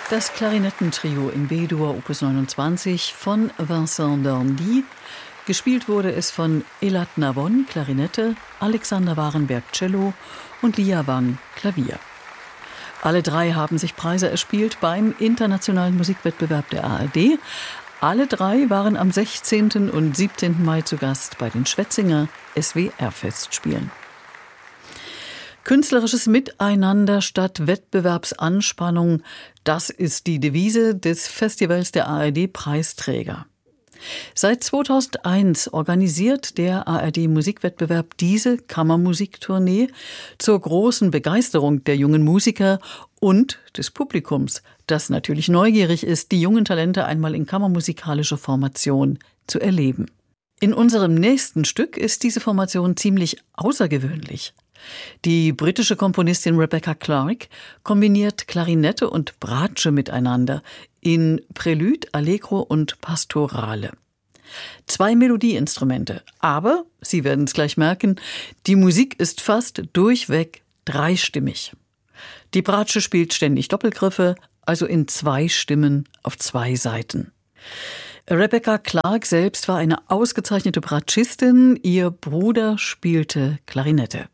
Das Klarinettentrio in B-Dur Opus 29 von Vincent d'Orndy. Gespielt wurde es von Elad Navon, Klarinette, Alexander Warenberg, Cello und Lia Wang, Klavier. Alle drei haben sich Preise erspielt beim Internationalen Musikwettbewerb der ARD. Alle drei waren am 16. und 17. Mai zu Gast bei den Schwetzinger SWR-Festspielen. Künstlerisches Miteinander statt Wettbewerbsanspannung, das ist die Devise des Festivals der ARD-Preisträger. Seit 2001 organisiert der ARD-Musikwettbewerb diese Kammermusiktournee zur großen Begeisterung der jungen Musiker und des Publikums, das natürlich neugierig ist, die jungen Talente einmal in kammermusikalischer Formation zu erleben. In unserem nächsten Stück ist diese Formation ziemlich außergewöhnlich. Die britische Komponistin Rebecca Clarke kombiniert Klarinette und Bratsche miteinander in Prelude, Allegro und Pastorale. 2 Melodieinstrumente, aber, Sie werden es gleich merken, die Musik ist fast durchweg dreistimmig. Die Bratsche spielt ständig Doppelgriffe, also in 2 Stimmen auf 2 Seiten. Rebecca Clarke selbst war eine ausgezeichnete Bratschistin, ihr Bruder spielte Klarinette.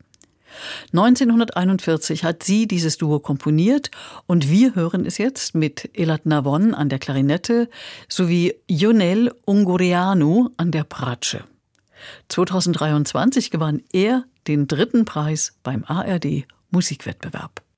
1941 hat sie dieses Duo komponiert und wir hören es jetzt mit Elad Navon an der Klarinette sowie Ionel Ungureanu an der Bratsche. 2023 gewann er den 3. Preis beim ARD Musikwettbewerb.